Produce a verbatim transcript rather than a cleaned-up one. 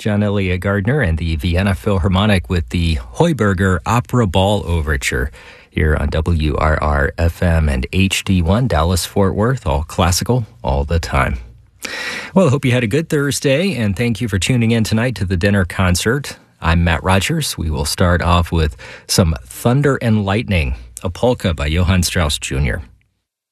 John Elliott Gardner and the Vienna Philharmonic with the Heuberger Opera Ball Overture here on W R R F M and H D one, Dallas-Fort Worth, all classical all the time. Well, I hope you had a good Thursday, and thank you for tuning in tonight to the dinner concert. I'm Matt Rogers. We will start off with some Thunder and Lightning, a polka by Johann Strauss Junior